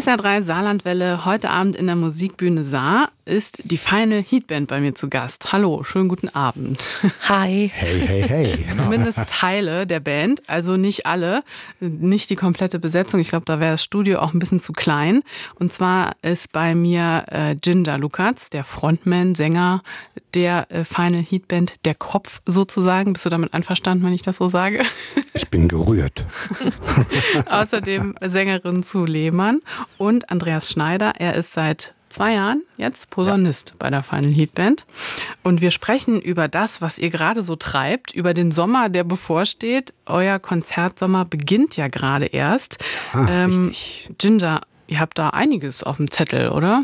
SR3 Saarlandwelle, heute Abend in der Musikbühne Saar ist die Final Heatband bei mir zu Gast. Hallo, schönen guten Abend. Hi. Hey, hey, hey. Zumindest Teile der Band, also nicht alle, nicht die komplette Besetzung. Ich glaube, da wäre das Studio auch ein bisschen zu klein. Und zwar ist bei mir Ginger Lukatz, der Frontman, Sänger der Final Heatband, der Kopf sozusagen. Bist du damit einverstanden, wenn ich das so sage? Ich bin gerührt. Außerdem Sängerin Sue Lehmann und Andreas Schneider. Er ist seit 2 Jahren jetzt Posaunist bei der Final Heatband. Und wir sprechen über das, was ihr gerade so treibt, über den Sommer, der bevorsteht. Euer Konzertsommer beginnt ja gerade erst. Richtig. Ginger, ihr habt da einiges auf dem Zettel, oder?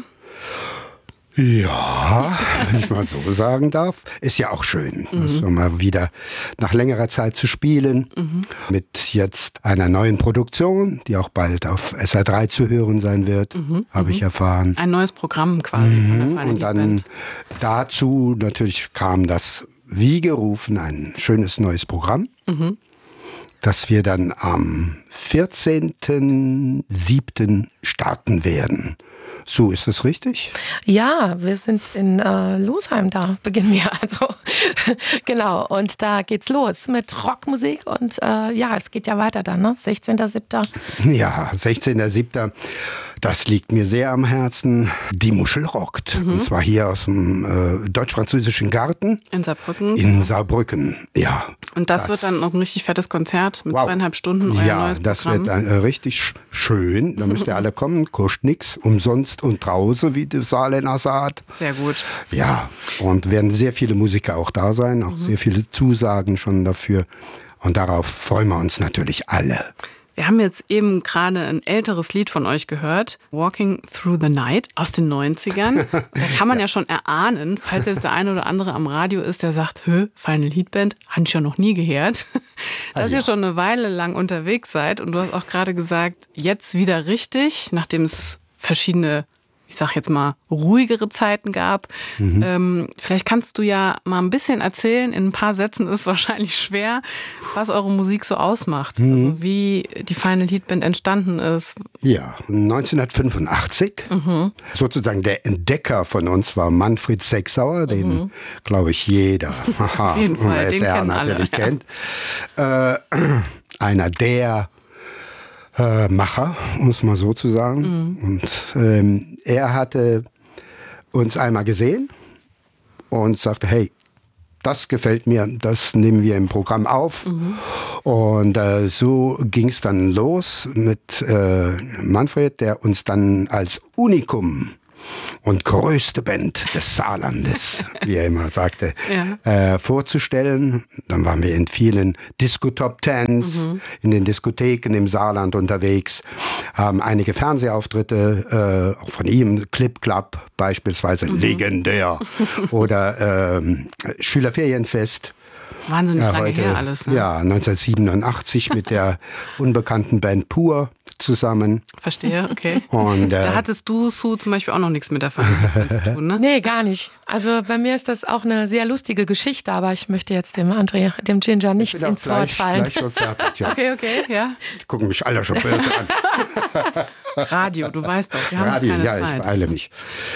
Ja, wenn ich mal so sagen darf. Ist ja auch schön, so mal wieder nach längerer Zeit zu spielen. Mit jetzt einer neuen Produktion, die auch bald auf SR3 zu hören sein wird, habe ich erfahren. Ein neues Programm quasi von der Final Und dann Heatband. dazu natürlich kam das, wie gerufen, ein schönes neues Programm, das wir dann am 14.07. starten werden. So, ist das richtig? Ja, wir sind in Losheim, da beginnen wir. Also genau, und da geht's los mit Rockmusik und es geht ja weiter dann, ne? 16.07. Ja, 16.07. Das liegt mir sehr am Herzen. Die Muschel rockt. Und zwar hier aus dem Deutsch-Französischen Garten. In Saarbrücken. In Saarbrücken, ja. Und das wird dann noch ein richtig fettes Konzert mit 2,5 Stunden, euer neues das Programm. wird richtig schön. Da müsst ihr alle kommen, kostet nichts, umsonst und draußen, wie die Saarländer sagt. Sehr gut. Ja, und werden sehr viele Musiker auch da sein, auch sehr viele Zusagen schon dafür. Und darauf freuen wir uns natürlich alle. Wir haben jetzt eben gerade ein älteres Lied von euch gehört, Walking Through the Night aus den 90ern. Da kann man ja schon erahnen, falls jetzt der eine oder andere am Radio ist, der sagt, Final Heatband, habe ich ja noch nie gehört. Dass ihr schon eine Weile lang unterwegs seid und du hast auch gerade gesagt, jetzt wieder richtig, nachdem es verschiedene, ich sag jetzt mal, ruhigere Zeiten gab. Vielleicht kannst du ja mal ein bisschen erzählen, in ein paar Sätzen ist es wahrscheinlich schwer, was eure Musik so ausmacht. Also wie die Final Heatband entstanden ist. Ja, 1985. Sozusagen der Entdecker von uns war Manfred Sechsauer, den, glaube ich, jeder Auf jeden Fall, den SR kennen natürlich alle. kennt. Einer der Macher, um es mal so zu sagen. Und er hatte uns einmal gesehen und sagte, hey, das gefällt mir, das nehmen wir im Programm auf. Und so ging es dann los mit Manfred, der uns dann als Unikum und größte Band des Saarlandes, wie er immer sagte, vorzustellen. Dann waren wir in vielen Disco-Top-Tens, in den Diskotheken im Saarland unterwegs, haben einige Fernsehauftritte, auch von ihm, Clip Club beispielsweise, legendär, oder Schülerferienfest. Wahnsinnig lange her alles. Ne? Ja, 1987 mit der unbekannten Band Pur zusammen. Verstehe, okay. Und, da hattest du, Sue, zum Beispiel auch noch nichts mit der Familie zu tun, ne? Nee, gar nicht. Also bei mir ist das auch eine sehr lustige Geschichte, aber ich möchte jetzt dem Ginger nicht ins Wort fallen. Gleich schon fertig, ja. Okay, ja. Die gucken mich alle schon böse an. Radio, du weißt doch, wir haben Radio, keine ja, Zeit. ich beeile mich.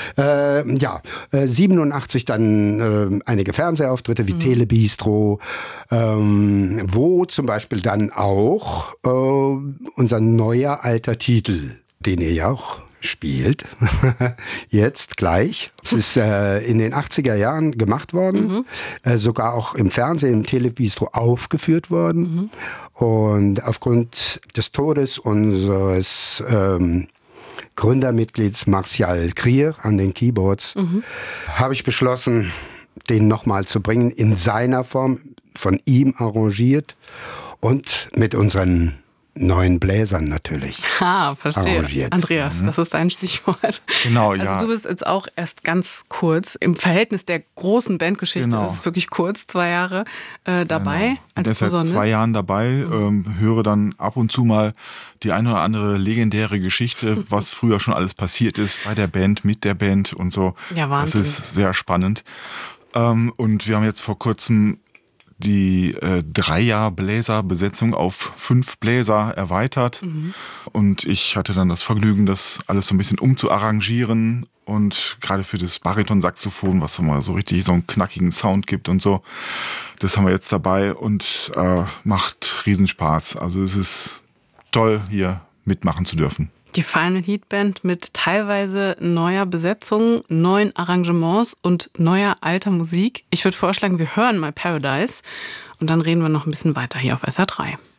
87 dann einige Fernsehauftritte wie Telebistro, wo zum Beispiel dann auch unser neuer alter Titel, den ihr ja auch spielt, jetzt gleich. Es ist in den 80er Jahren gemacht worden, sogar auch im Fernsehen, im Telebistro aufgeführt worden. Und aufgrund des Todes unseres Gründermitglieds Martial Krier an den Keyboards habe ich beschlossen, den nochmal zu bringen, in seiner Form, von ihm arrangiert und mit unseren neuen Bläsern natürlich. Verstehe. Arrangiert. Andreas, das ist dein Stichwort. Genau, also ja. du bist jetzt auch erst ganz kurz, im Verhältnis der großen Bandgeschichte Genau. ist es wirklich kurz, 2 Jahre dabei als bin seit Posaunist. 2 Jahren dabei, höre dann ab und zu mal die eine oder andere legendäre Geschichte, was früher schon alles passiert ist bei der Band, mit der Band und so. Ja, Wahnsinn. Das ist sehr spannend. Und wir haben jetzt vor kurzem die 3-Jahr-Bläser-Besetzung auf 5 Bläser erweitert. Und ich hatte dann das Vergnügen, das alles so ein bisschen umzuarrangieren. Und gerade für das Bariton-Saxophon, was mal so richtig so einen knackigen Sound gibt und so, das haben wir jetzt dabei und macht Riesenspaß. Also es ist toll, hier mitmachen zu dürfen. Die Final Heat Band mit teilweise neuer Besetzung, neuen Arrangements und neuer alter Musik. Ich würde vorschlagen, wir hören mal Paradise und dann reden wir noch ein bisschen weiter hier auf SR3.